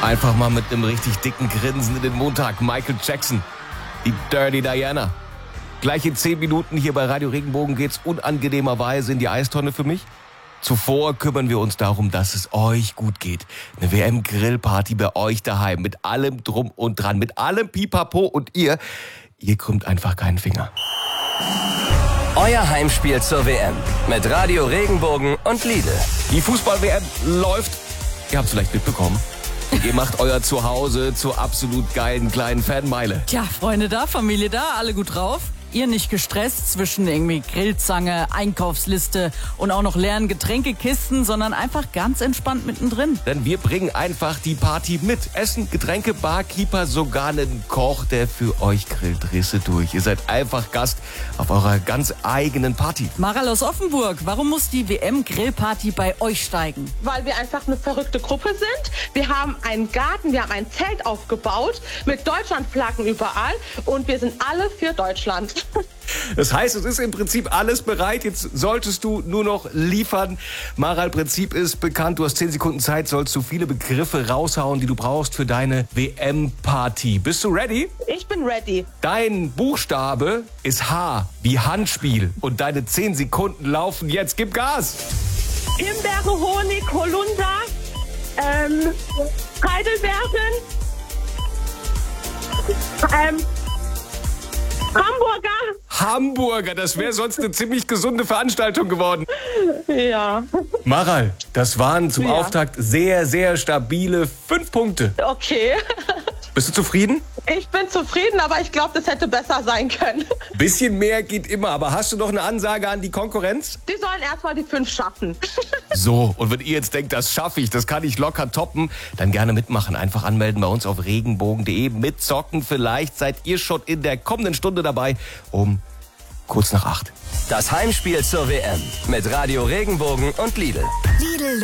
Einfach mal mit einem richtig dicken Grinsen in den Montag. Michael Jackson, die Dirty Diana. Gleich in 10 Minuten hier bei Radio Regenbogen geht's unangenehmerweise in die Eistonne für mich. Zuvor kümmern wir uns darum, dass es euch gut geht. Eine WM-Grillparty bei euch daheim. Mit allem Drum und Dran. Mit allem Pipapo. Und ihr krümmt einfach keinen Finger. Euer Heimspiel zur WM mit Radio Regenbogen und Lidl. Die Fußball-WM läuft. Ihr habt es vielleicht mitbekommen. Ihr macht euer Zuhause zur absolut geilen kleinen Fanmeile. Tja, Freunde da, Familie da, alle gut drauf? Ihr nicht gestresst zwischen irgendwie Grillzange, Einkaufsliste und auch noch leeren Getränkekisten, sondern einfach ganz entspannt mittendrin. Denn wir bringen einfach die Party mit. Essen, Getränke, Barkeeper, sogar einen Koch, der für euch grillt Risse durch. Ihr seid einfach Gast auf eurer ganz eigenen Party. Maral aus Offenburg, warum muss die WM-Grillparty bei euch steigen? Weil wir einfach eine verrückte Gruppe sind. Wir haben einen Garten, wir haben ein Zelt aufgebaut mit Deutschlandflaggen überall und wir sind alle für Deutschland. Das heißt, es ist im Prinzip alles bereit. Jetzt solltest du nur noch liefern. Maral, Prinzip ist bekannt. Du hast 10 Sekunden Zeit, sollst du viele Begriffe raushauen, die du brauchst für deine WM-Party. Bist du ready? Ich bin ready. Dein Buchstabe ist H wie Handspiel. Und deine 10 Sekunden laufen jetzt. Gib Gas! Himbeere, Honig, Holunder, Heidelbeeren, Hamburger, das wäre sonst eine ziemlich gesunde Veranstaltung geworden. Ja. Maral, das waren zum Auftakt sehr, sehr stabile 5 Punkte. Okay. Bist du zufrieden? Ich bin zufrieden, aber ich glaube, das hätte besser sein können. Bisschen mehr geht immer, aber hast du noch eine Ansage an die Konkurrenz? Die sollen erstmal die 5 schaffen. So, und wenn ihr jetzt denkt, das schaffe ich, das kann ich locker toppen, dann gerne mitmachen. Einfach anmelden bei uns auf regenbogen.de. Mitzocken, vielleicht seid ihr schon in der kommenden Stunde dabei um kurz nach 8. Das Heimspiel zur WM mit Radio Regenbogen und Lidl. Lidl